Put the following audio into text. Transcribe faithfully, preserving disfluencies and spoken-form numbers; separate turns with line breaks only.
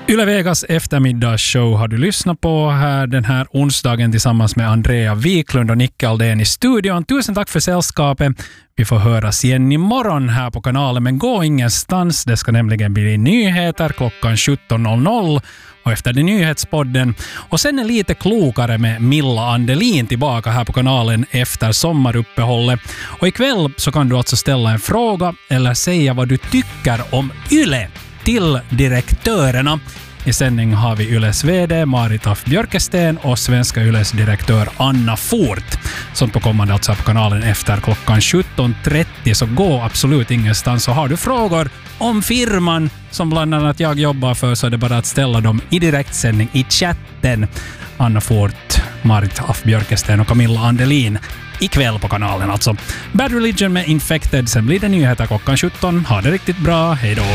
Yle Vegas eftermiddagsshow har du lyssnat på här den här onsdagen tillsammans med Andrea Wiklund och Nicke Aldén i studion. Tusen tack för sällskapet. Vi får höras igen imorgon här på kanalen, men gå ingenstans. Det ska nämligen bli nyheter klockan sjutton noll noll och efter det nyhetspodden. Och sen är lite klokare med Milla Andelin tillbaka här på kanalen efter sommaruppehållet. Och ikväll så kan du alltså ställa en fråga eller säga vad du tycker om Yle till direktörerna. I sändning har vi Yles vd Marit af Björkesten och Svenska Yles direktör Anna Fort. Sånt på kommande alltså på kanalen efter klockan sjutton trettio, så gå absolut ingenstans. Och har du frågor om firman som bland annat jag jobbar för, så är det bara att ställa dem i direktsändning i chatten. Anna Fort, Marit af Björkesten och Camilla Andelin ikväll på kanalen alltså. Bad Religion med Infected, sen blir det nyheter klockan sjutton. Ha det riktigt bra, hej då!